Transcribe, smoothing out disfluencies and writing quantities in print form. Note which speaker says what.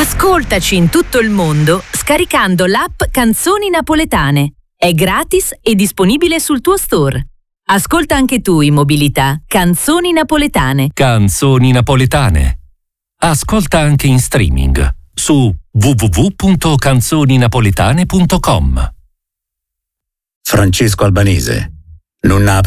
Speaker 1: Ascoltaci in tutto il mondo scaricando l'app Canzoni Napoletane. È gratis e disponibile sul tuo store. Ascolta anche tu in mobilità Canzoni Napoletane.
Speaker 2: Canzoni Napoletane. Ascolta anche in streaming su www.canzoninapoletane.com.
Speaker 3: Francesco Albanese. Non